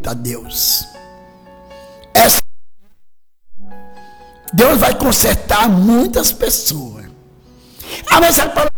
Eita Deus. Deus vai consertar muitas pessoas. Mas a palavra